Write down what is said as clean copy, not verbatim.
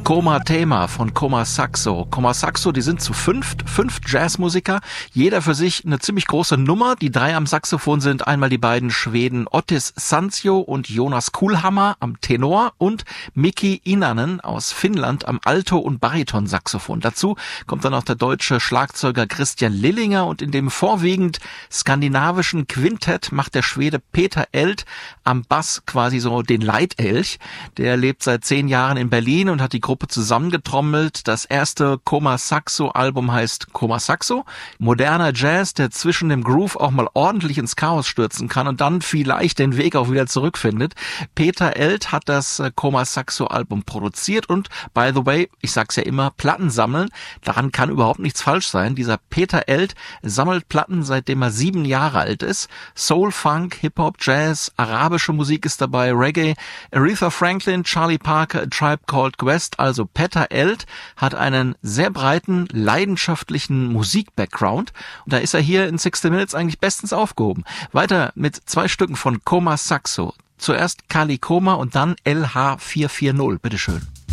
Coma Thema von Coma Saxo. Coma Saxo, die sind zu fünf Jazzmusiker, jeder für sich eine ziemlich große Nummer. Die drei am Saxophon sind einmal die beiden Schweden Ottis Sanzio und Jonas Kuhlhammer am Tenor und Miki Inanen aus Finnland am Alto- und Bariton-Saxophon. Dazu kommt dann auch der deutsche Schlagzeuger Christian Lillinger und in dem vorwiegend skandinavischen Quintett macht der Schwede Peter Eld am Bass quasi so den Leitelch. Der lebt seit 10 Jahren in Berlin und hat die Gruppe zusammengetrommelt. Das erste Coma Saxo Album heißt Coma Saxo. Moderner Jazz, der zwischen dem Groove auch mal ordentlich ins Chaos stürzen kann und dann vielleicht den Weg auch wieder zurückfindet. Peter Eld hat das Coma Saxo Album produziert und by the way, ich sag's ja immer, Platten sammeln, daran kann überhaupt nichts falsch sein. Dieser Peter Eld sammelt Platten, seitdem er 7 Jahre alt ist. Soul, Funk, Hip-Hop, Jazz, arabische Musik ist dabei, Reggae, Aretha Franklin, Charlie Parker, A Tribe Called Quest. Also Peter Eld hat einen sehr breiten, leidenschaftlichen Musik-Background und da ist er hier in 60 Minutes eigentlich bestens aufgehoben. Weiter mit 2 Stücken von Coma Saxo. Zuerst Kali Coma und dann LH440. Bitteschön.